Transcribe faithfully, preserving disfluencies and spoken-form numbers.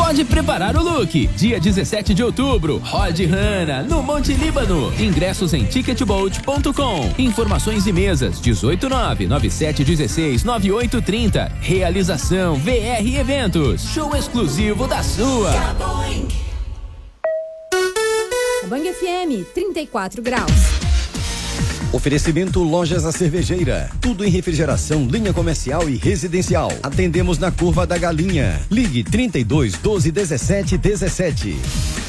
Pode preparar o look. Dia dezessete de outubro, Rod Hanna, no Monte Líbano. Ingressos em ticketbolt ponto com. Informações e mesas dezoito nove nove sete um seis nove oito três zero. Realização V R Eventos. Show exclusivo da sua. Bang F M, trinta e quatro graus. Oferecimento Lojas A Cervejeira. Tudo em refrigeração, linha comercial e residencial. Atendemos na Curva da Galinha. Ligue trinta e dois, doze, dezessete, dezessete.